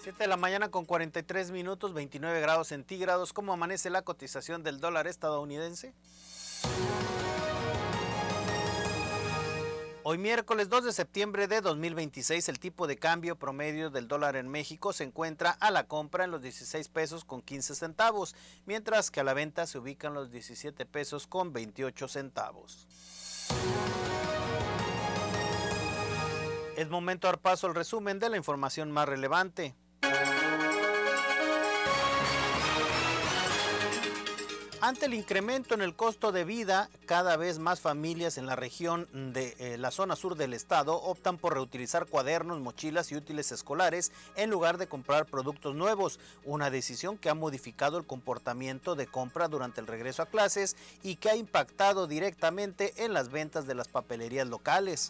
7 de la mañana con 43 minutos, 29 grados centígrados. ¿Cómo amanece la cotización del dólar estadounidense? Hoy miércoles 2 de septiembre de 2026, el tipo de cambio promedio del dólar en México se encuentra a la compra en los 16 pesos con 15 centavos, mientras que a la venta se ubican los 17 pesos con 28 centavos. Es momento de dar paso al resumen de la información más relevante. Ante el incremento en el costo de vida, cada vez más familias en la región de la zona sur del estado optan por reutilizar cuadernos, mochilas y útiles escolares en lugar de comprar productos nuevos, una decisión que ha modificado el comportamiento de compra durante el regreso a clases y que ha impactado directamente en las ventas de las papelerías locales.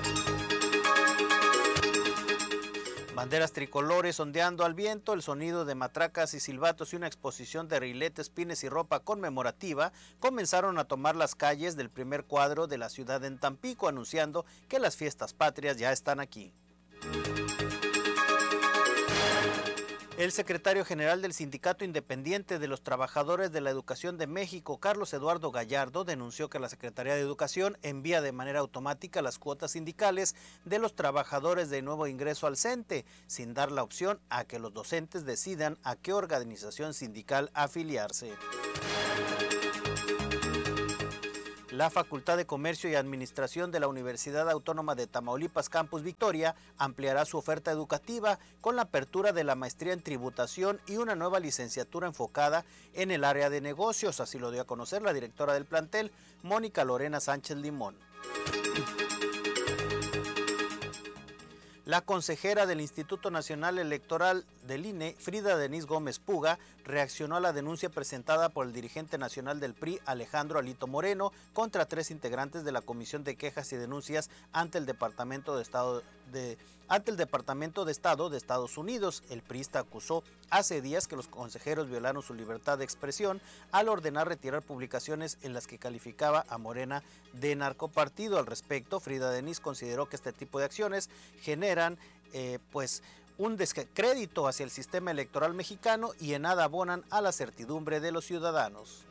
Banderas tricolores ondeando al viento, el sonido de matracas y silbatos y una exposición de riletes, pines y ropa conmemorativa comenzaron a tomar las calles del primer cuadro de la ciudad en Tampico, anunciando que las fiestas patrias ya están aquí. El secretario general del Sindicato Independiente de los Trabajadores de la Educación de México, Carlos Eduardo Gallardo, denunció que la Secretaría de Educación envía de manera automática las cuotas sindicales de los trabajadores de nuevo ingreso al CENTE, sin dar la opción a que los docentes decidan a qué organización sindical afiliarse. La Facultad de Comercio y Administración de la Universidad Autónoma de Tamaulipas Campus Victoria ampliará su oferta educativa con la apertura de la maestría en tributación y una nueva licenciatura enfocada en el área de negocios, así lo dio a conocer la directora del plantel, Mónica Lorena Sánchez Limón. La consejera del Instituto Nacional Electoral del INE, Frida Denise Gómez Puga, reaccionó a la denuncia presentada por el dirigente nacional del PRI, Alejandro Alito Moreno, contra 3 integrantes de la Comisión de Quejas y Denuncias ante el Departamento de Estado de Estados Unidos. El priista acusó hace días que los consejeros violaron su libertad de expresión al ordenar retirar publicaciones en las que calificaba a Morena de narcopartido. Al respecto, Frida Denise consideró que este tipo de acciones generan un descrédito hacia el sistema electoral mexicano y en nada abonan a la certidumbre de los ciudadanos.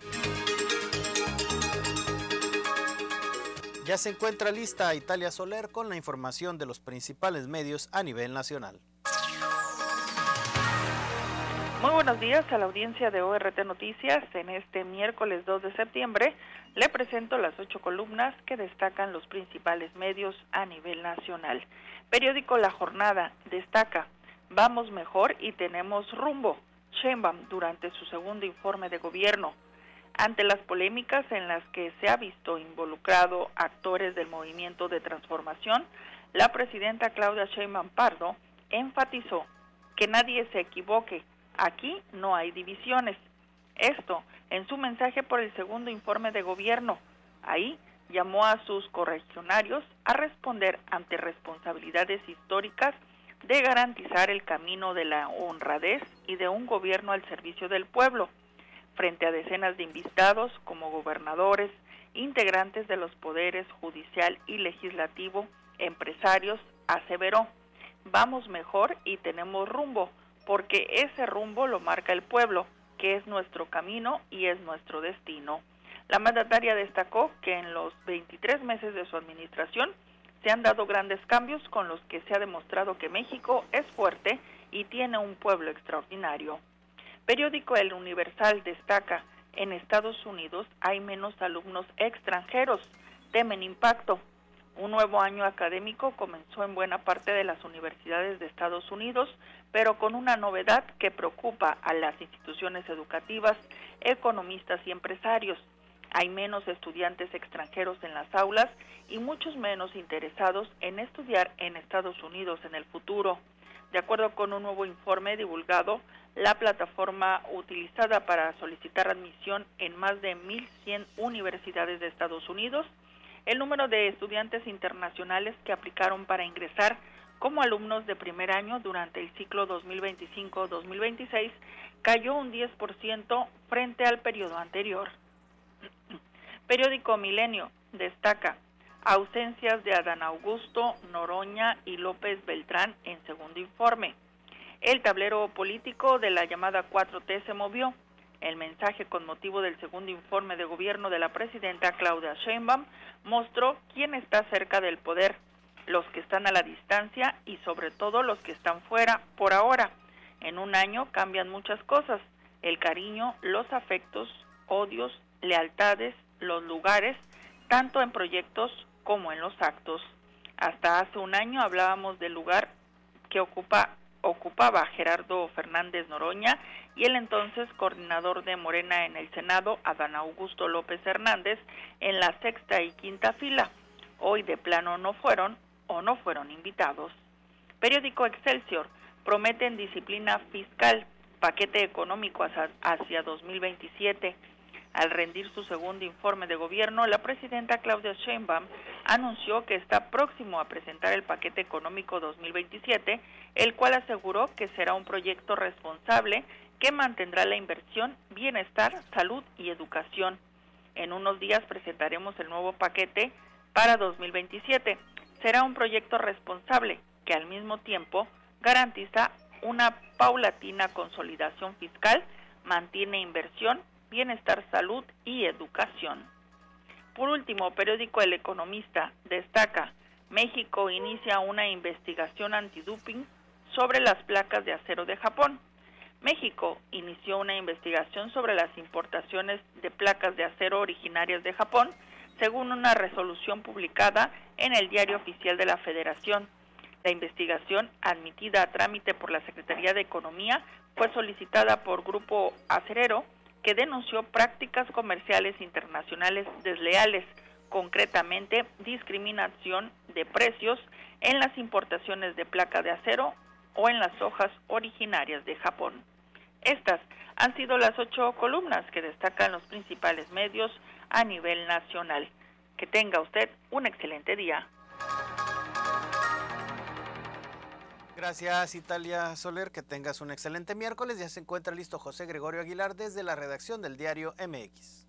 Ya se encuentra lista Italia Soler con la información de los principales medios a nivel nacional. Muy buenos días a la audiencia de ORT Noticias. En este miércoles 2 de septiembre le presento las 8 columnas que destacan los principales medios a nivel nacional. Periódico La Jornada destaca: vamos mejor y tenemos rumbo. Sheinbaum durante su segundo informe de gobierno. Ante las polémicas en las que se ha visto involucrado actores del movimiento de transformación, la presidenta Claudia Sheinbaum Pardo enfatizó que nadie se equivoque, aquí no hay divisiones. Esto en su mensaje por el segundo informe de gobierno. Ahí llamó a sus correligionarios a responder ante responsabilidades históricas de garantizar el camino de la honradez y de un gobierno al servicio del pueblo. Frente a decenas de invitados como gobernadores, integrantes de los poderes judicial y legislativo, empresarios, aseveró: vamos mejor y tenemos rumbo, porque ese rumbo lo marca el pueblo, que es nuestro camino y es nuestro destino. La mandataria destacó que en los 23 meses de su administración se han dado grandes cambios con los que se ha demostrado que México es fuerte y tiene un pueblo extraordinario. Periódico El Universal destaca: en Estados Unidos hay menos alumnos extranjeros, temen impacto. Un nuevo año académico comenzó en buena parte de las universidades de Estados Unidos, pero con una novedad que preocupa a las instituciones educativas, economistas y empresarios. Hay menos estudiantes extranjeros en las aulas y muchos menos interesados en estudiar en Estados Unidos en el futuro. De acuerdo con un nuevo informe divulgado, la plataforma utilizada para solicitar admisión en más de 1,100 universidades de Estados Unidos, el número de estudiantes internacionales que aplicaron para ingresar como alumnos de primer año durante el ciclo 2025-2026 cayó un 10% frente al periodo anterior. Periódico Milenio destaca: ausencias de Adán Augusto, Noroña y López Beltrán en segundo informe. El tablero político de la llamada 4T se movió. El mensaje con motivo del segundo informe de gobierno de la presidenta Claudia Sheinbaum mostró quién está cerca del poder, los que están a la distancia y sobre todo los que están fuera por ahora. En un año cambian muchas cosas, el cariño, los afectos, odios, lealtades, los lugares, tanto en proyectos como en los actos. Hasta hace un año hablábamos del lugar que ocupaba Gerardo Fernández Noroña y el entonces coordinador de Morena en el Senado, Adán Augusto López Hernández, en la sexta y quinta fila. Hoy de plano no fueron invitados. Periódico Excelsior, prometen disciplina fiscal, paquete económico hacia 2027. Al rendir su segundo informe de gobierno, la presidenta Claudia Sheinbaum anunció que está próximo a presentar el paquete económico 2027, el cual aseguró que será un proyecto responsable que mantendrá la inversión, bienestar, salud y educación. En unos días presentaremos el nuevo paquete para 2027. Será un proyecto responsable que al mismo tiempo garantiza una paulatina consolidación fiscal, mantiene inversión, bienestar, salud y educación. Por último, periódico El Economista destaca: México inicia una investigación antidoping sobre las placas de acero de Japón. México inició una investigación sobre las importaciones de placas de acero originarias de Japón, según una resolución publicada en el Diario Oficial de la Federación. La investigación, admitida a trámite por la Secretaría de Economía, fue solicitada por Grupo Acerero, que denunció prácticas comerciales internacionales desleales, concretamente discriminación de precios en las importaciones de placa de acero o en las hojas originarias de Japón. Estas han sido las 8 columnas que destacan los principales medios a nivel nacional. Que tenga usted un excelente día. Gracias, Italia Soler, que tengas un excelente miércoles. Ya se encuentra listo José Gregorio Aguilar desde la redacción del Diario MX.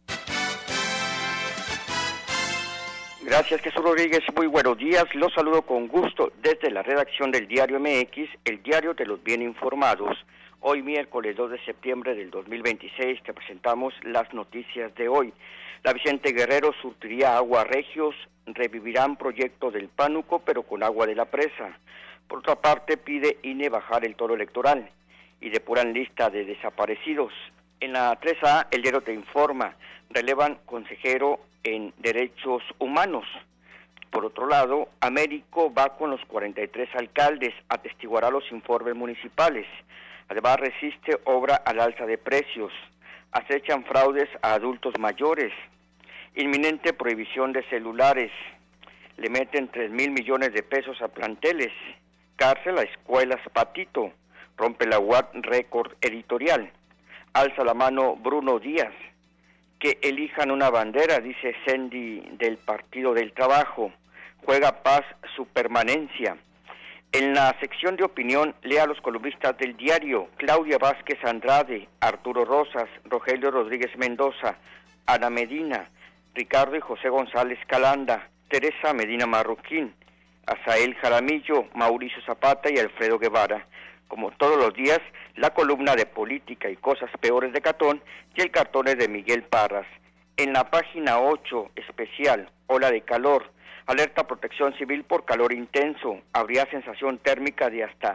Gracias, Jesús Rodríguez. Muy buenos días. Los saludo con gusto desde la redacción del Diario MX, el diario de los bien informados. Hoy, miércoles 2 de septiembre del 2026, te presentamos las noticias de hoy. La Vicente Guerrero surtiría agua a Regios, revivirán proyecto del Pánuco, pero con agua de la presa. Por otra parte, pide INE bajar el toro electoral y depuran lista de desaparecidos. En la 3A, el diario te informa, relevan consejero en derechos humanos. Por otro lado, Américo va con los 43 alcaldes, atestiguará los informes municipales. Además, resiste obra al alza de precios. Acechan fraudes a adultos mayores. Inminente prohibición de celulares. Le meten 3,000 millones de pesos a planteles. Cárcel a escuelas Patito. Rompe la UAT récord editorial. Alza la mano Bruno Díaz. Que elijan una bandera, dice Sandy del Partido del Trabajo. Juega paz su permanencia. En la sección de opinión, lea a los columnistas del diario: Claudia Vázquez Andrade, Arturo Rosas, Rogelio Rodríguez Mendoza, Ana Medina, Ricardo y José González Calanda, Teresa Medina Marroquín, Asael Jaramillo, Mauricio Zapata y Alfredo Guevara. Como todos los días, la columna de política y cosas peores de Catón y el cartón es de Miguel Parras. En la página 8, especial, ola de calor, alerta Protección Civil por calor intenso, habría sensación térmica de hasta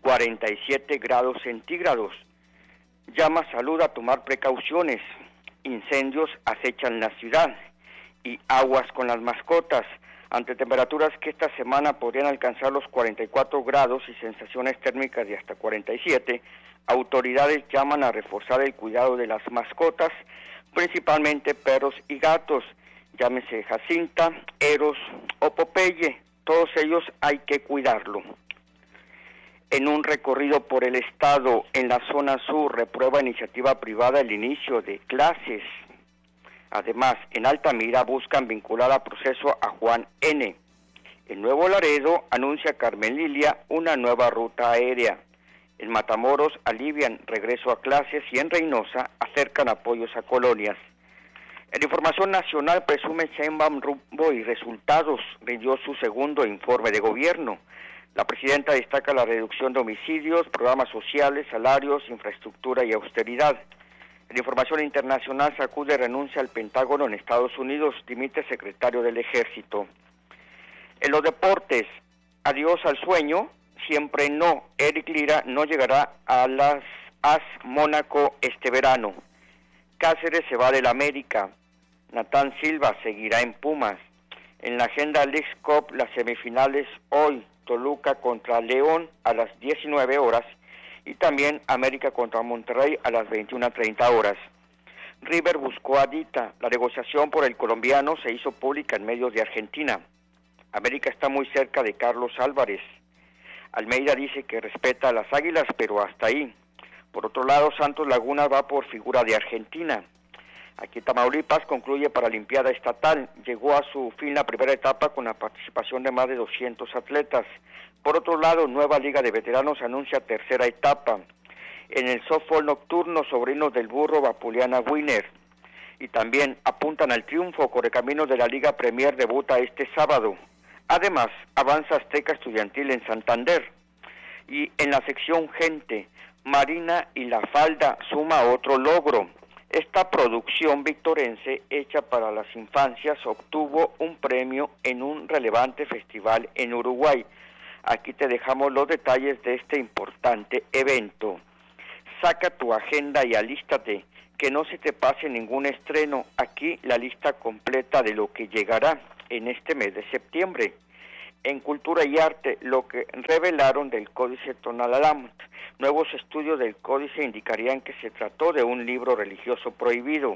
47 grados centígrados. Llama Salud a tomar precauciones, incendios acechan la ciudad y aguas con las mascotas. Ante temperaturas que esta semana podrían alcanzar los 44 grados y sensaciones térmicas de hasta 47, autoridades llaman a reforzar el cuidado de las mascotas, principalmente perros y gatos, llámese Jacinta, Eros o Popeye, todos ellos hay que cuidarlo. En un recorrido por el estado, en la zona sur, reprueba iniciativa privada el inicio de clases. Además, en Altamira buscan vincular a proceso a Juan N. En Nuevo Laredo anuncia Carmen Lilia una nueva ruta aérea. En Matamoros alivian regreso a clases y en Reynosa acercan apoyos a colonias. En información nacional, presume Sheinbaum rumbo y resultados, rindió su segundo informe de gobierno. La presidenta destaca la reducción de homicidios, programas sociales, salarios, infraestructura y austeridad. En información internacional, sacude renuncia al Pentágono en Estados Unidos, dimite secretario del Ejército. En los deportes, adiós al sueño, siempre no. Eric Lira no llegará a las AS Mónaco este verano. Cáceres se va del América. Natán Silva seguirá en Pumas. En la agenda Leagues Cup, las semifinales hoy, Toluca contra León a las 19 horas y también América contra Monterrey a las 21:30 horas. River buscó a Dita. La negociación por el colombiano se hizo pública en medios de Argentina. América está muy cerca de Carlos Álvarez. Almeida dice que respeta a las Águilas, pero hasta ahí. Por otro lado, Santos Laguna va por figura de Argentina. Aquí Tamaulipas concluye Paralimpiada Estatal. Llegó a su fin la primera etapa con la participación de más de 200 atletas. Por otro lado, nueva Liga de Veteranos anuncia tercera etapa. En el softball nocturno, sobrinos del burro, Vapuleana Winner. Y también apuntan al triunfo. Correcaminos de la Liga Premier debuta este sábado. Además, avanza Azteca Estudiantil en Santander. Y en la sección Gente, Marina y La Falda suma otro logro. Esta producción victorense hecha para las infancias obtuvo un premio en un relevante festival en Uruguay. Aquí te dejamos los detalles de este importante evento. Saca tu agenda y alístate, que no se te pase ningún estreno. Aquí la lista completa de lo que llegará en este mes de septiembre. En Cultura y Arte, lo que revelaron del Códice Tonalá. Nuevos estudios del Códice indicarían que se trató de un libro religioso prohibido.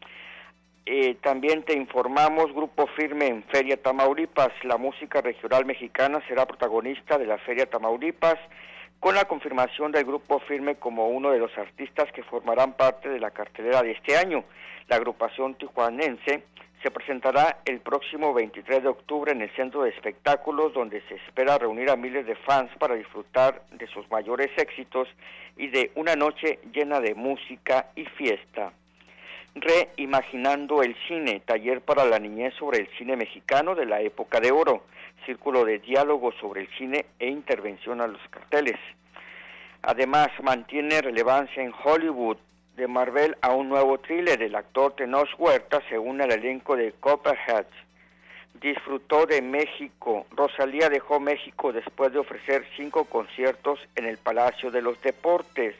También te informamos, Grupo Firme en Feria Tamaulipas. La música regional mexicana será protagonista de la Feria Tamaulipas, con la confirmación del Grupo Firme como uno de los artistas que formarán parte de la cartelera de este año. La agrupación tijuanense se presentará el próximo 23 de octubre en el Centro de Espectáculos, donde se espera reunir a miles de fans para disfrutar de sus mayores éxitos y de una noche llena de música y fiesta. Reimaginando el cine, taller para la niñez sobre el cine mexicano de la época de oro, círculo de diálogo sobre el cine e intervención a los carteles. Además, mantiene relevancia en Hollywood. De Marvel a un nuevo thriller, el actor Tenoch Huerta se une al elenco de Copperhead. Disfrutó de México. Rosalía dejó México después de ofrecer 5 conciertos en el Palacio de los Deportes.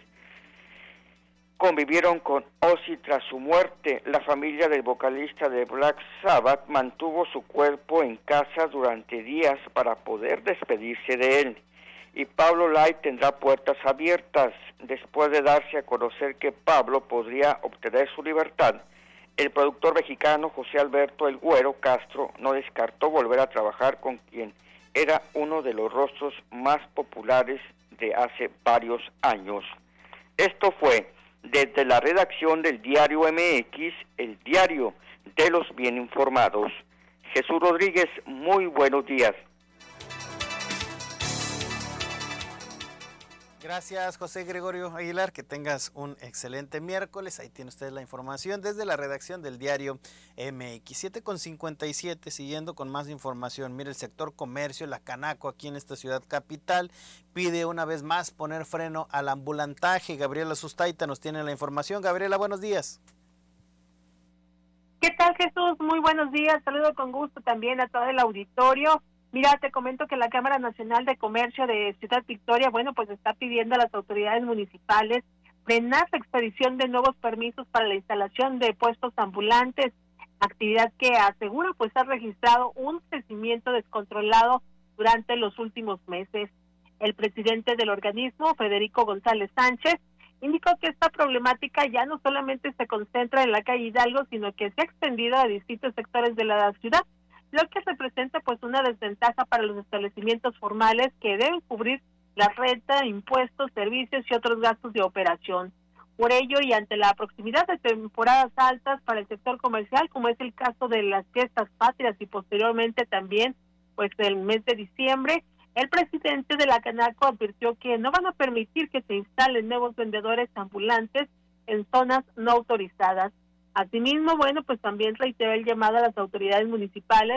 Convivieron con Ozzy tras su muerte. La familia del vocalista de Black Sabbath mantuvo su cuerpo en casa durante días para poder despedirse de él. Y Pablo Light tendrá puertas abiertas. Después de darse a conocer que Pablo podría obtener su libertad, el productor mexicano José Alberto El Güero Castro no descartó volver a trabajar con quien era uno de los rostros más populares de hace varios años. Esto fue desde la redacción del Diario MX, el diario de los bien informados. Jesús Rodríguez, muy buenos días. Gracias, José Gregorio Aguilar, que tengas un excelente miércoles. Ahí tiene usted la información desde la redacción del Diario MX. 7:57, siguiendo con más información. Mire, el sector comercio, la Canaco, aquí en esta ciudad capital, pide una vez más poner freno al ambulantaje. Gabriela Sustaita nos tiene la información. Gabriela, buenos días. ¿Qué tal, Jesús? Muy buenos días. Saludo con gusto también a todo el auditorio. Mira, te comento que la Cámara Nacional de Comercio de Ciudad Victoria, pues está pidiendo a las autoridades municipales frenar la expedición de nuevos permisos para la instalación de puestos ambulantes, actividad que asegura ha registrado un crecimiento descontrolado durante los últimos meses. El presidente del organismo, Federico González Sánchez, indicó que esta problemática ya no solamente se concentra en la calle Hidalgo, sino que se ha extendido a distintos sectores de la ciudad, lo que representa una desventaja para los establecimientos formales que deben cubrir la renta, impuestos, servicios y otros gastos de operación. Por ello, y ante la proximidad de temporadas altas para el sector comercial, como es el caso de las fiestas patrias y posteriormente también el mes de diciembre, el presidente de la Canaco advirtió que no van a permitir que se instalen nuevos vendedores ambulantes en zonas no autorizadas. Asimismo, también reiteró el llamado a las autoridades municipales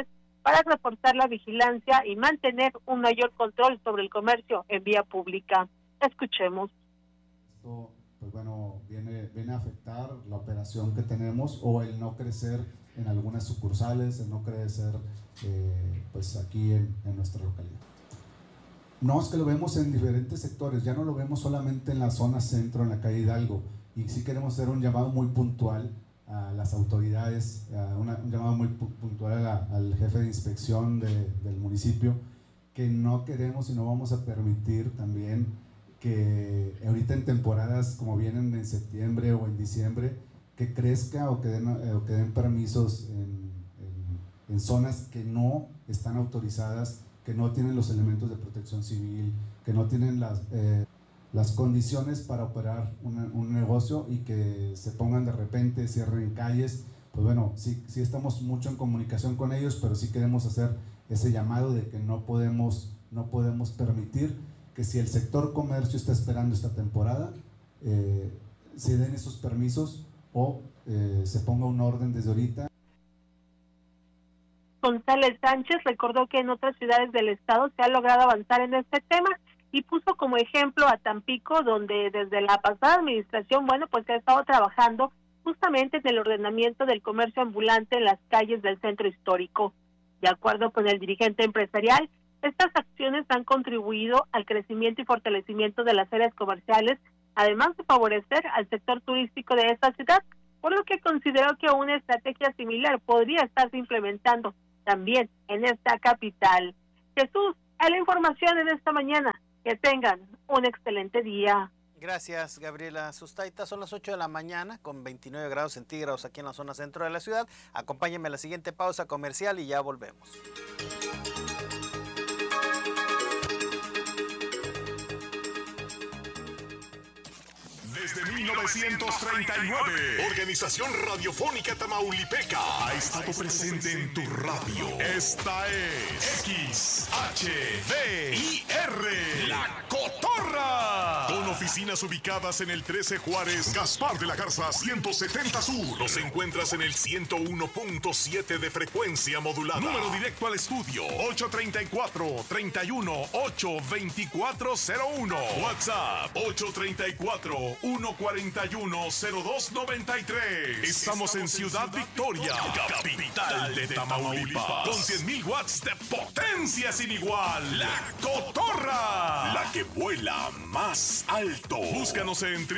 para reforzar la vigilancia y mantener un mayor control sobre el comercio en vía pública. Escuchemos. Esto, pues bueno, viene a afectar la operación que tenemos o el no crecer en algunas sucursales, el no crecer pues aquí en nuestra localidad. No, es que lo vemos en diferentes sectores, ya no lo vemos solamente en la zona centro, en la calle Hidalgo, y sí queremos hacer un llamado muy puntual a las autoridades, un llamado muy puntual al jefe de inspección del municipio, que no queremos y no vamos a permitir también que ahorita en temporadas como vienen en septiembre o en diciembre, que crezca o que den permisos en zonas que no están autorizadas, que no tienen los elementos de protección civil, que no tienen las condiciones para operar un negocio y que se pongan de repente, cierren calles. Pues bueno, sí estamos mucho en comunicación con ellos, pero sí queremos hacer ese llamado de que no podemos permitir que si el sector comercio está esperando esta temporada, se den esos permisos o se ponga un orden desde ahorita. González Sánchez recordó que en otras ciudades del estado se ha logrado avanzar en este tema y puso como ejemplo a Tampico, donde desde la pasada administración, pues se ha estado trabajando justamente en el ordenamiento del comercio ambulante en las calles del centro histórico. De acuerdo con el dirigente empresarial, estas acciones han contribuido al crecimiento y fortalecimiento de las áreas comerciales, además de favorecer al sector turístico de esta ciudad, por lo que consideró que una estrategia similar podría estarse implementando también en esta capital. Jesús, a la información en esta mañana. Que tengan un excelente día. Gracias, Gabriela Sustaita. Son las 8 de la mañana con 29 grados centígrados aquí en la zona centro de la ciudad. Acompáñenme a la siguiente pausa comercial y ya volvemos. Desde 1939, Organización Radiofónica Tamaulipeca ha estado presente en tu radio. Esta es XHDIR, La Cotorra. Con oficinas ubicadas en el 13 Juárez, Gaspar de la Garza 170 Sur. Los encuentras en el 101.7 de frecuencia modulada. Número directo al estudio 834-31-82401. WhatsApp 834-141-0293. Estamos en Ciudad Victoria, capital de Tamaulipas, con 100,000 watts de potencia sin igual. La Cotorra, la que vuela más alto. Búscanos en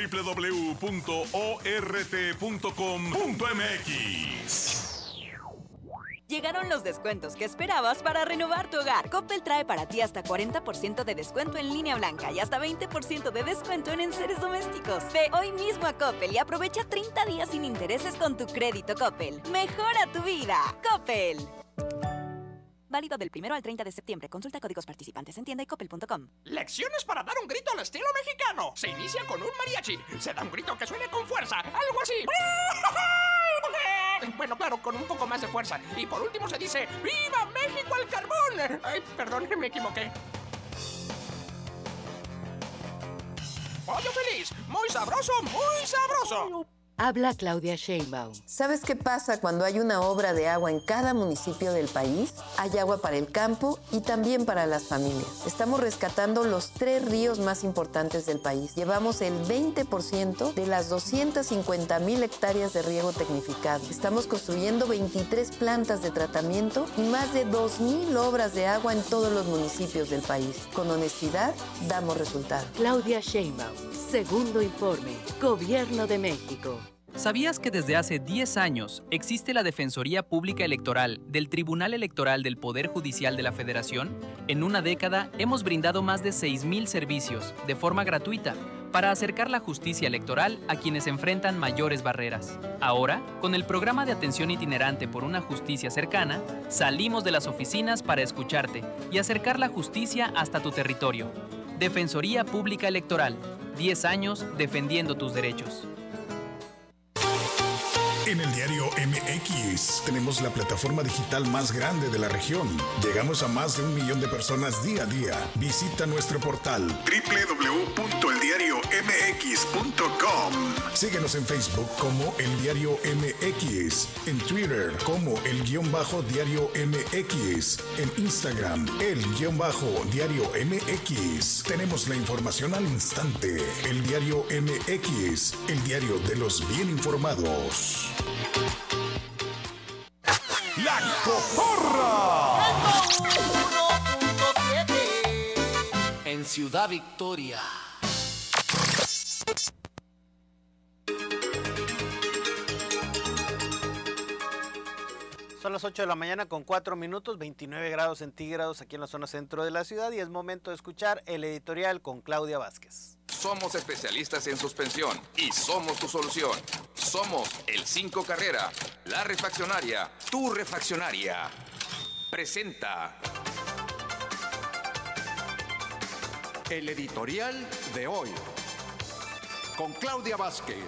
www.ort.com.mx. Llegaron los descuentos que esperabas para renovar tu hogar. Coppel trae para ti hasta 40% de descuento en línea blanca y hasta 20% de descuento en enseres domésticos. Ve hoy mismo a Coppel y aprovecha 30 días sin intereses con tu crédito Coppel. ¡Mejora tu vida! ¡Coppel! Válido del 1 al 30 de septiembre. Consulta códigos participantes en tienda y coppel.com. Lecciones para dar un grito al estilo mexicano. Se inicia con un mariachi. Se da un grito que suene con fuerza. Algo así. Bueno, claro, con un poco más de fuerza. Y por último se dice ¡Viva México al carbón! Ay, perdón, me equivoqué. ¡Pollo feliz! ¡Muy sabroso, muy sabroso! Habla Claudia Sheinbaum. ¿Sabes qué pasa cuando hay una obra de agua en cada municipio del país? Hay agua para el campo y también para las familias. Estamos rescatando los 3 ríos más importantes del país. Llevamos el 20% de las 250,000 hectáreas de riego tecnificado. Estamos construyendo 23 plantas de tratamiento y más de 2,000 obras de agua en todos los municipios del país. Con honestidad, damos resultados. Claudia Sheinbaum. Segundo informe. Gobierno de México. ¿Sabías que desde hace 10 años existe la Defensoría Pública Electoral del Tribunal Electoral del Poder Judicial de la Federación? En una década hemos brindado más de 6,000 servicios de forma gratuita para acercar la justicia electoral a quienes enfrentan mayores barreras. Ahora, con el programa de atención itinerante por una justicia cercana, salimos de las oficinas para escucharte y acercar la justicia hasta tu territorio. Defensoría Pública Electoral, 10 años defendiendo tus derechos. En el diario MX tenemos la plataforma digital más grande de la región. Llegamos a más de 1 millón de personas día a día. Visita nuestro portal www.eldiariomx.com. Síguenos en Facebook como El Diario MX, en Twitter como El_Diario MX, en Instagram El_Diario MX. Tenemos la información al instante. El Diario MX, el diario de los bien informados. La Cotorra. En Ciudad Victoria. Son las 8 de la mañana con 4 minutos, 29 grados centígrados aquí en la zona centro de la ciudad, y es momento de escuchar el editorial con Claudia Vázquez. Somos especialistas en suspensión y somos tu solución. Somos el 5 Carrera, la refaccionaria, tu refaccionaria. Presenta El editorial de hoy con Claudia Vázquez.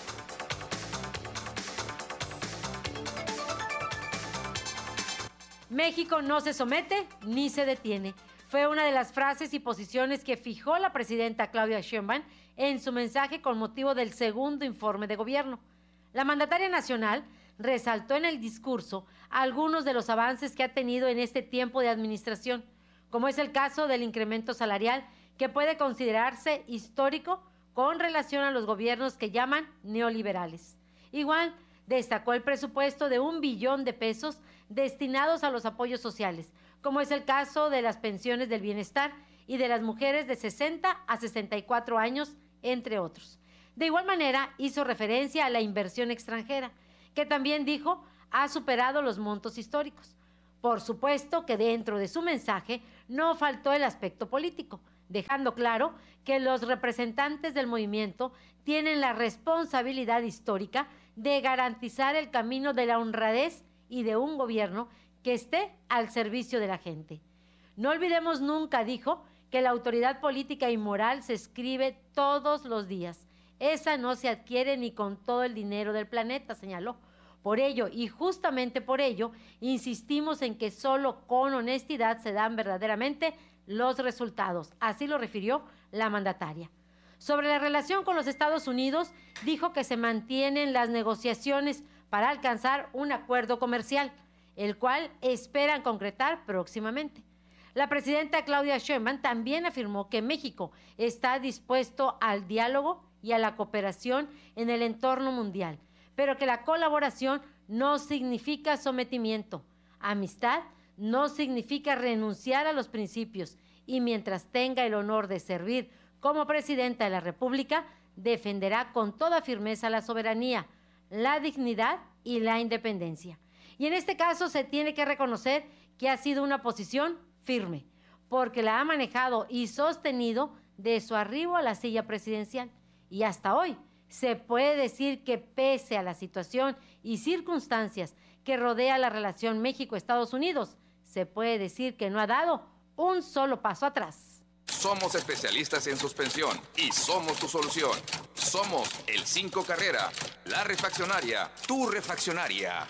México no se somete ni se detiene. Fue una de las frases y posiciones que fijó la presidenta Claudia Sheinbaum en su mensaje con motivo del segundo informe de gobierno. La mandataria nacional resaltó en el discurso algunos de los avances que ha tenido en este tiempo de administración, como es el caso del incremento salarial, que puede considerarse histórico con relación a los gobiernos que llaman neoliberales. Igual, destacó el presupuesto de 1 billón de pesos destinados a los apoyos sociales, como es el caso de las pensiones del bienestar y de las mujeres de 60 a 64 años, entre otros. De igual manera, hizo referencia a la inversión extranjera, que también dijo ha superado los montos históricos. Por supuesto que dentro de su mensaje no faltó el aspecto político, dejando claro que los representantes del movimiento tienen la responsabilidad histórica de garantizar el camino de la honradez y de un gobierno que esté al servicio de la gente. No olvidemos nunca, dijo, que la autoridad política y moral se escribe todos los días. Esa no se adquiere ni con todo el dinero del planeta, señaló. Por ello, y justamente por ello, insistimos en que solo con honestidad se dan verdaderamente los resultados. Así lo refirió la mandataria. Sobre la relación con los Estados Unidos, dijo que se mantienen las negociaciones para alcanzar un acuerdo comercial, el cual esperan concretar próximamente. La presidenta Claudia Sheinbaum también afirmó que México está dispuesto al diálogo y a la cooperación en el entorno mundial, pero que la colaboración no significa sometimiento. Amistad no significa renunciar a los principios, y mientras tenga el honor de servir como presidenta de la República, defenderá con toda firmeza la soberanía, la dignidad y la independencia. Y en este caso se tiene que reconocer que ha sido una posición firme, porque la ha manejado y sostenido de su arribo a la silla presidencial. Y hasta hoy se puede decir que pese a la situación y circunstancias que rodea la relación México-Estados Unidos, se puede decir que no ha dado un solo paso atrás. Somos especialistas en suspensión y somos tu solución. Somos el 5 Carrera, la refaccionaria, tu refaccionaria.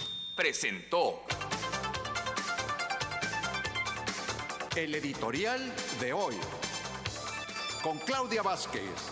Presentó El editorial de hoy con Claudia Vázquez.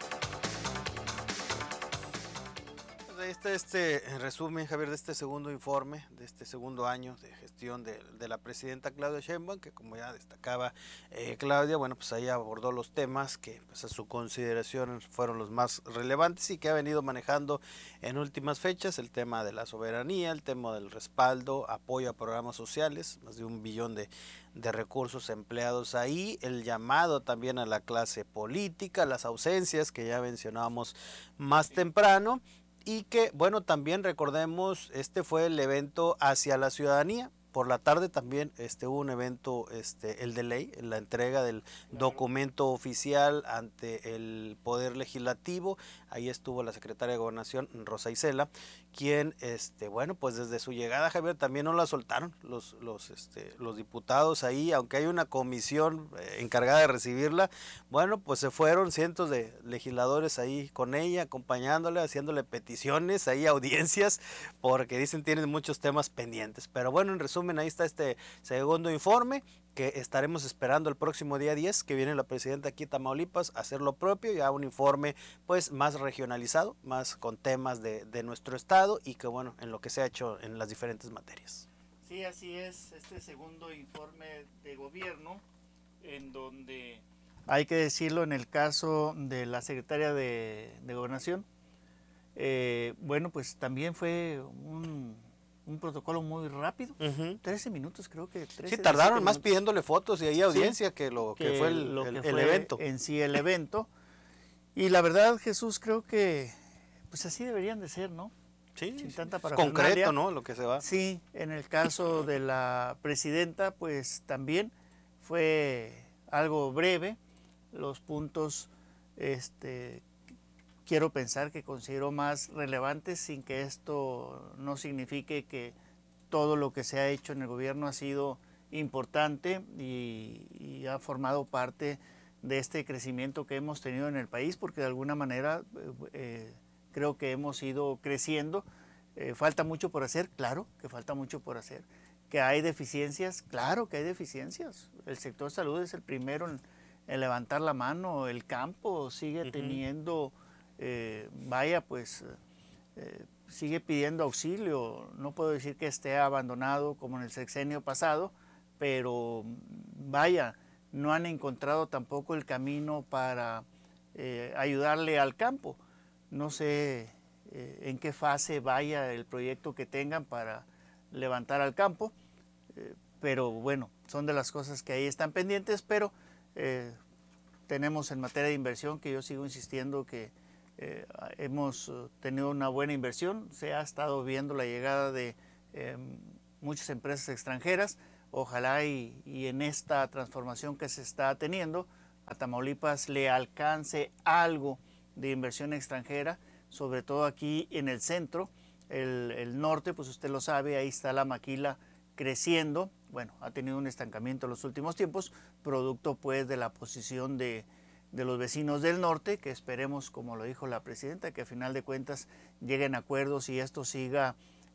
Este resumen, Javier, de este segundo informe, de este segundo año de gestión de la presidenta Claudia Sheinbaum, que como ya destacaba Claudia, bueno, pues ahí abordó los temas que pues a su consideración fueron los más relevantes y que ha venido manejando en últimas fechas: el tema de la soberanía, el tema del respaldo, apoyo a programas sociales, más de 1 billón de recursos empleados ahí, el llamado también a la clase política, las ausencias que ya mencionábamos más temprano. Y que, bueno, también recordemos, este fue el evento hacia la ciudadanía. Por la tarde también hubo un evento, el de ley, la entrega del documento oficial ante el Poder Legislativo. Ahí estuvo la secretaria de Gobernación, Rosa Isela, quien, bueno, pues desde su llegada, Javier, también no la soltaron los diputados ahí, aunque hay una comisión encargada de recibirla. Bueno, pues se fueron cientos de legisladores ahí con ella, acompañándole, haciéndole peticiones, ahí audiencias, porque dicen tienen muchos temas pendientes. Pero bueno, en resumen, tomen, ahí está este segundo informe, que estaremos esperando el próximo día 10, que viene la presidenta aquí a Tamaulipas a hacer lo propio, ya un informe pues más regionalizado, más con temas de nuestro estado y que bueno, en lo que se ha hecho en las diferentes materias. Sí, así es, este segundo informe de gobierno, en donde, hay que decirlo, en el caso de la secretaria de Gobernación, bueno, pues también fue un protocolo muy rápido, 13 minutos creo que. 13, sí, tardaron más minutos. pidiéndole fotos y ahí audiencia, sí, que lo que fue el evento. En sí el evento. Y la verdad, Jesús, creo que pues así deberían de ser, ¿no? Sí, sin tanta concreto, ¿no? Lo que se va. Sí, en el caso de la presidenta, pues también fue algo breve. Los puntos, quiero pensar que considero más relevantes, sin que esto no signifique que todo lo que se ha hecho en el gobierno ha sido importante y ha formado parte de este crecimiento que hemos tenido en el país, porque de alguna manera creo que hemos ido creciendo. Falta mucho por hacer, claro que falta mucho por hacer. Que hay deficiencias, claro que hay deficiencias. El sector salud es el primero en levantar la mano. El campo sigue teniendo, sigue pidiendo auxilio. No puedo decir que esté abandonado como en el sexenio pasado, pero no han encontrado tampoco el camino para ayudarle al campo. No sé en qué fase vaya el proyecto que tengan para levantar al campo, pero bueno, son de las cosas que ahí están pendientes, pero tenemos en materia de inversión, que yo sigo insistiendo que hemos tenido una buena inversión. Se ha estado viendo la llegada de muchas empresas extranjeras. Ojalá y en esta transformación que se está teniendo, a Tamaulipas le alcance algo de inversión extranjera, sobre todo aquí en el centro. El norte, pues usted lo sabe, ahí está la maquila creciendo. Bueno, ha tenido un estancamiento en los últimos tiempos, producto pues de la posición de los vecinos del norte, que esperemos, como lo dijo la presidenta, que a final de cuentas lleguen a acuerdos y esto siga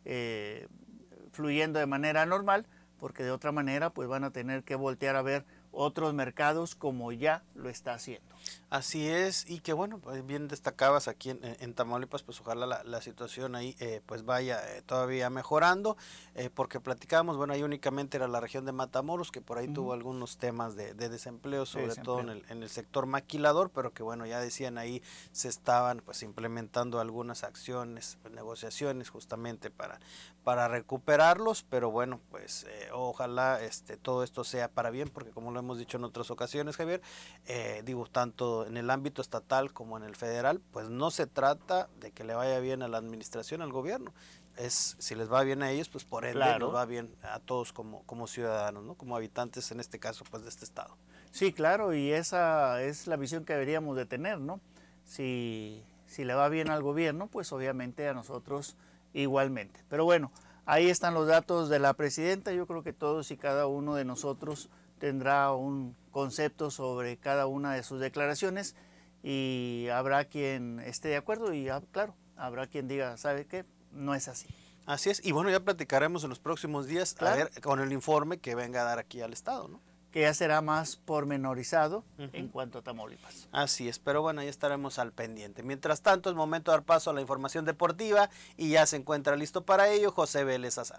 fluyendo de manera normal, porque de otra manera pues van a tener que voltear a ver otros mercados como ya lo está haciendo. Así es, y que bueno, pues bien destacabas aquí en Tamaulipas, pues ojalá la situación ahí pues vaya todavía mejorando, porque platicábamos, bueno, ahí únicamente era la región de Matamoros, que por ahí tuvo algunos temas de desempleo, sobre todo en el sector maquilador, pero que bueno, ya decían ahí se estaban pues implementando algunas acciones, pues, negociaciones justamente para recuperarlos, pero bueno, pues ojalá todo esto sea para bien, porque como lo hemos dicho en otras ocasiones, Javier, digo, tanto en el ámbito estatal como en el federal, pues no se trata de que le vaya bien a la administración, al gobierno. Es si les va bien a ellos, pues por ende claro, nos va bien a todos como ciudadanos, ¿no? Como habitantes en este caso pues de este estado. Sí, claro, y esa es la visión que deberíamos de tener, ¿no? Si le va bien al gobierno, pues obviamente a nosotros igualmente. Pero bueno, ahí están los datos de la presidenta. Yo creo que todos y cada uno de nosotros tendrá un concepto sobre cada una de sus declaraciones y habrá quien esté de acuerdo y claro, habrá quien diga, ¿sabe qué? No es así. Así es, y bueno, ya platicaremos en los próximos días, claro, a ver, con el informe que venga a dar aquí al estado, ¿no? Que ya será más pormenorizado en cuanto a Tamaulipas. Así es, pero bueno, ahí estaremos al pendiente. Mientras tanto, es momento de dar paso a la información deportiva y ya se encuentra listo para ello José Vélez Azad.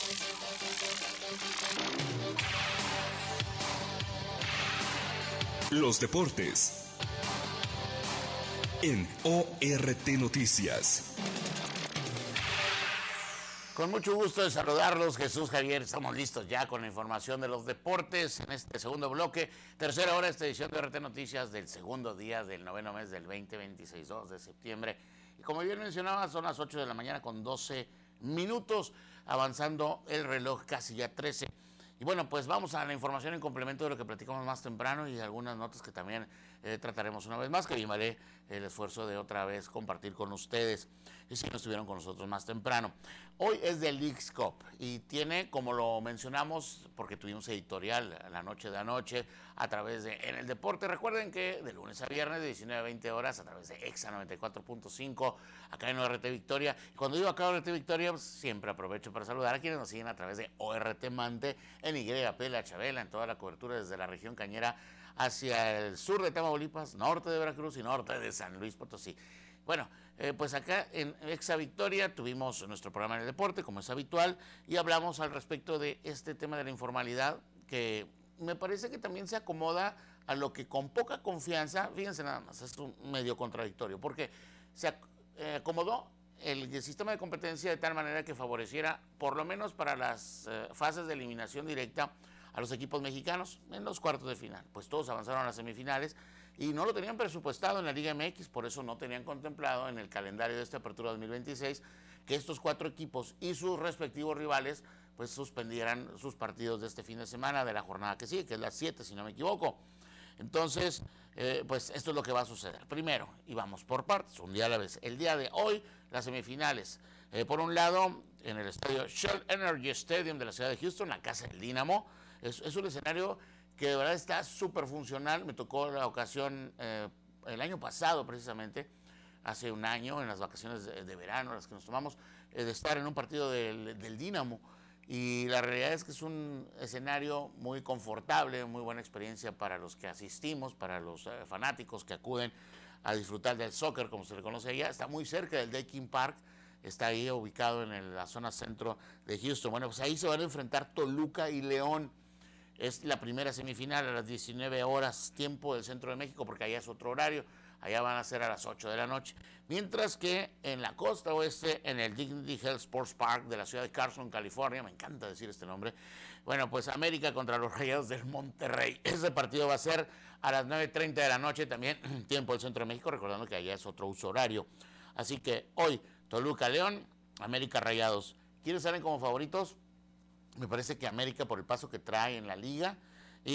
Los deportes en ORT Noticias. Con mucho gusto de saludarlos, Jesús, Javier. Estamos listos ya con la información de los deportes en este segundo bloque. Tercera hora, esta edición de ORT Noticias del segundo día del noveno mes del 2026, 2 de septiembre. Y como bien mencionaba, son las 8 de la mañana con 12 minutos, avanzando el reloj casi ya 13. Y bueno, pues vamos a la información en complemento de lo que platicamos más temprano y algunas notas que también trataremos una vez más, que bien haré el esfuerzo de otra vez compartir con ustedes, y si no estuvieron con nosotros más temprano. Hoy es de Leagues Cup y tiene, como lo mencionamos, porque tuvimos editorial la noche de anoche a través de En el Deporte. Recuerden que de lunes a viernes de 19 a 20 horas a través de EXA 94.5 acá en ORT Victoria. Y cuando digo acá en ORT Victoria, pues siempre aprovecho para saludar a quienes nos siguen a través de ORT Mante, en YP La Chabela, en toda la cobertura desde la región cañera hacia el sur de Tamaulipas, norte de Veracruz y norte de San Luis Potosí. Bueno, pues acá en Exa Victoria tuvimos nuestro programa en el deporte, como es habitual, y hablamos al respecto de este tema de la informalidad, que me parece que también se acomoda a lo que con poca confianza, fíjense nada más, es un medio contradictorio, porque se acomodó el sistema de competencia de tal manera que favoreciera, por lo menos para las fases de eliminación directa, a los equipos mexicanos en los cuartos de final. Pues todos avanzaron a las semifinales y no lo tenían presupuestado en la Liga MX, por eso no tenían contemplado en el calendario de esta apertura 2026 que estos 4 equipos y sus respectivos rivales pues suspendieran sus partidos de este fin de semana, de la jornada que sigue, que es la 7, si no me equivoco. Entonces, pues esto es lo que va a suceder. Primero, y vamos por partes, un día a la vez. El día de hoy, las semifinales. Por un lado, en el estadio Shell Energy Stadium de la ciudad de Houston, la casa del Dínamo. Es un escenario que de verdad está súper funcional. Me tocó la ocasión el año pasado, precisamente, hace un año, en las vacaciones de verano, las que nos tomamos, de estar en un partido del Dínamo. Y la realidad es que es un escenario muy confortable, muy buena experiencia para los que asistimos, para los fanáticos que acuden a disfrutar del soccer, como se le conoce allá. Está muy cerca del Daykin Park, está ahí ubicado en la zona centro de Houston. Bueno, pues ahí se van a enfrentar Toluca y León. Es la primera semifinal a las 19 horas, tiempo del centro de México, porque allá es otro horario. Allá van a ser a las 8 de la noche. Mientras que en la costa oeste, en el Dignity Health Sports Park de la ciudad de Carson, California, me encanta decir este nombre, bueno, pues América contra los Rayados del Monterrey. Ese partido va a ser a las 9:30 de la noche, también tiempo del centro de México, recordando que allá es otro uso horario. Así que hoy, Toluca León, América Rayados. ¿Quiénes salen como favoritos? Me parece que América, por el paso que trae en la liga, y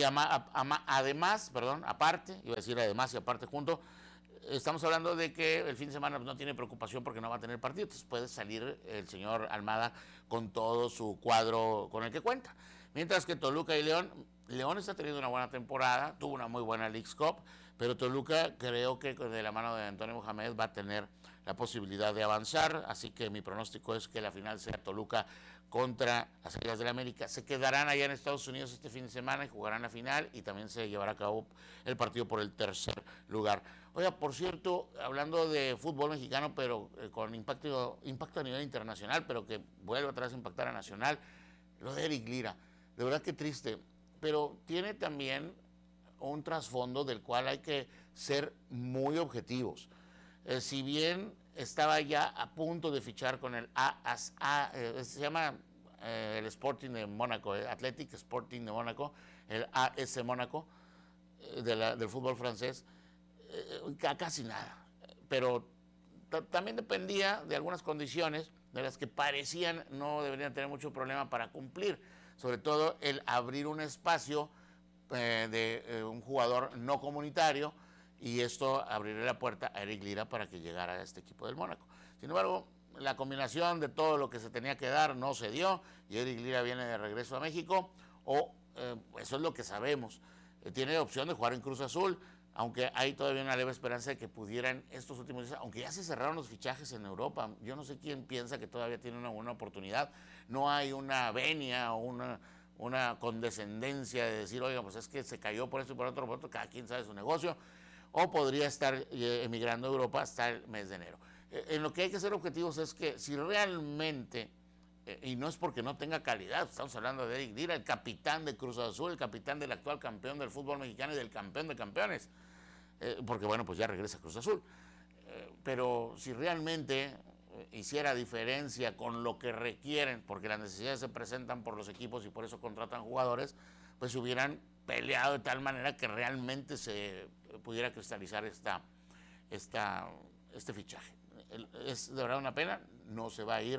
además, aparte, iba a decir además y aparte junto, estamos hablando de que el fin de semana no tiene preocupación porque no va a tener partido, entonces puede salir el señor Almada con todo su cuadro con el que cuenta. Mientras que Toluca y León está teniendo una buena temporada, tuvo una muy buena Leagues Cup, pero Toluca creo que de la mano de Antonio Mohamed va a tener la posibilidad de avanzar, así que mi pronóstico es que la final sea Toluca contra las Águilas del América. Se quedarán allá en Estados Unidos este fin de semana y jugarán la final, y también se llevará a cabo el partido por el tercer lugar. Oiga, por cierto, hablando de fútbol mexicano, pero con impacto a nivel internacional, pero que vuelve otra vez a impactar a nacional, lo de Eric Lira. De verdad que triste, pero tiene también un trasfondo del cual hay que ser muy objetivos. Si bien estaba ya a punto de fichar con el se llama el Sporting de Mónaco, Athletic Sporting de Mónaco, el AS Mónaco del fútbol francés, casi nada, pero también dependía de algunas condiciones de las que parecían no deberían tener mucho problema para cumplir, sobre todo el abrir un espacio de un jugador no comunitario, y esto abriría la puerta a Eric Lira para que llegara a este equipo del Mónaco. Sin embargo, la combinación de todo lo que se tenía que dar no se dio, y Eric Lira viene de regreso a México, eso es lo que sabemos. Tiene opción de jugar en Cruz Azul, aunque hay todavía una leve esperanza de que pudieran estos últimos días, aunque ya se cerraron los fichajes en Europa. Yo no sé quién piensa que todavía tiene una buena oportunidad. No hay una venia o una condescendencia de decir, oiga, pues es que se cayó por esto y por otro, cada quien sabe su negocio, o podría estar emigrando a Europa hasta el mes de enero. En lo que hay que ser objetivos es que si realmente, y no es porque no tenga calidad, estamos hablando de Eric Lira, el capitán de Cruz Azul, el capitán del actual campeón del fútbol mexicano y del campeón de campeones, porque bueno, pues ya regresa a Cruz Azul, pero si realmente hiciera diferencia con lo que requieren, porque las necesidades se presentan por los equipos y por eso contratan jugadores, pues hubieran peleado de tal manera que realmente se pudiera cristalizar este fichaje. Es de verdad una pena, no se va a ir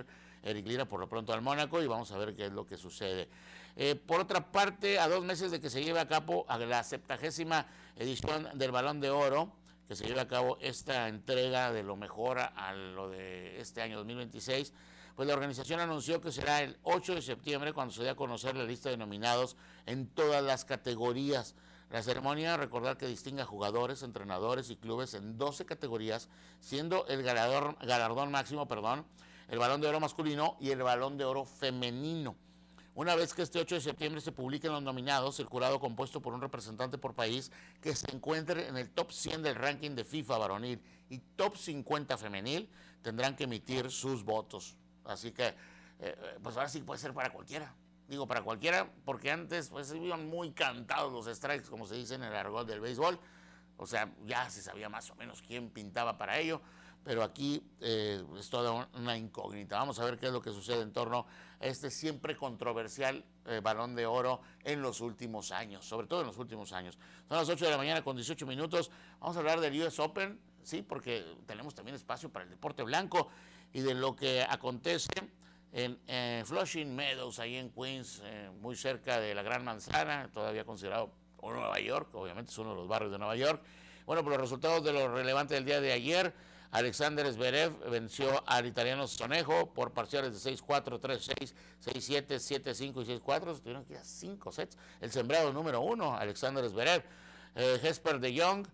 Eric Lira por lo pronto al Mónaco y vamos a ver qué es lo que sucede. Por otra parte, a 2 meses de que se lleve a cabo a la 70ª edición del Balón de Oro, que se lleve a cabo esta entrega de lo mejor a lo de este año 2026, pues la organización anunció que será el 8 de septiembre cuando se dé a conocer la lista de nominados en todas las categorías. La ceremonia, recordar que distingue a jugadores, entrenadores y clubes en 12 categorías, siendo el galardón máximo, el Balón de Oro masculino y el Balón de Oro femenino. Una vez que este 8 de septiembre se publiquen los nominados, el jurado compuesto por un representante por país que se encuentre en el top 100 del ranking de FIFA varonil y top 50 femenil tendrán que emitir sus votos. Así que, pues ahora sí puede ser para cualquiera. Digo para cualquiera, porque antes pues iban muy cantados los strikes, como se dice en el argot del béisbol. O sea, ya se sabía más o menos quién pintaba para ello, pero aquí es toda una incógnita. Vamos a ver qué es lo que sucede en torno a este siempre controversial Balón de Oro en los últimos años, sobre todo en los últimos años. Son las 8 de la mañana con 18 minutos. Vamos a hablar del US Open, sí, porque tenemos también espacio para el deporte blanco y de lo que acontece en Flushing Meadows, ahí en Queens, muy cerca de la Gran Manzana, todavía considerado por Nueva York, obviamente es uno de los barrios de Nueva York. Bueno, por los resultados de lo relevante del día de ayer, Alexander Zverev venció al italiano Sonego por parciales de 6-4, 3-6, 6-7, 7-5 y 6-4. Se tuvieron que ir a 5 sets. El sembrado número 1, Alexander Zverev. Jesper de Jong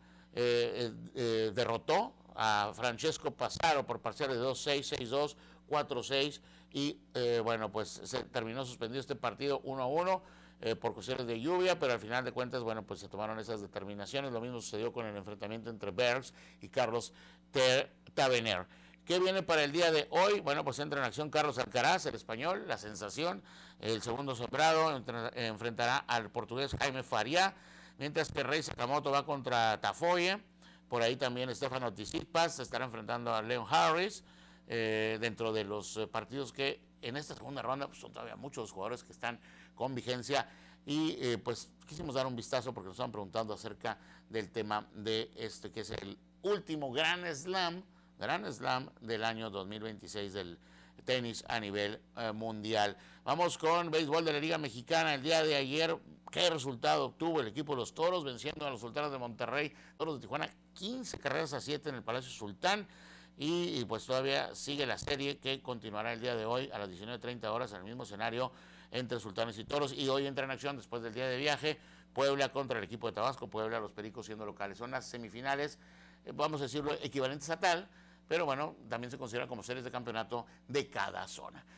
derrotó a Francesco Passaro por parciales de 2-6, 6-2, 4-6 y bueno, pues se terminó suspendido este partido 1-1 por cuestiones de lluvia, pero al final de cuentas, bueno, pues se tomaron esas determinaciones. Lo mismo sucedió con el enfrentamiento entre Bergs y Carlos Tavener. ¿Qué viene para el día de hoy? Bueno, pues entra en acción Carlos Alcaraz, el español, la sensación, el segundo sembrado, enfrentará al portugués Jaime Faria, mientras que Rei Sakamoto va contra Tafoye. Por ahí también Stefano Tsitsipas estará enfrentando a Leon Harris. Dentro de los partidos que en esta segunda ronda pues son todavía muchos jugadores que están con vigencia y pues quisimos dar un vistazo porque nos estaban preguntando acerca del tema de este que es el último Grand Slam del año 2026 del tenis a nivel mundial. Vamos con béisbol de la Liga Mexicana. El día de ayer, ¿qué resultado obtuvo el equipo de los Toros venciendo a los Sultanes de Monterrey? Toros de Tijuana, 15-7 en el Palacio Sultán. Y pues todavía sigue la serie que continuará el día de hoy a las 19:30 horas en el mismo escenario entre Sultanes y Toros. Y hoy entra en acción después del día de viaje Puebla contra el equipo de Tabasco, Puebla, los Pericos siendo locales. Son las semifinales, vamos a decirlo, equivalentes a tal, pero bueno, también se consideran como series de campeonato de cada zona.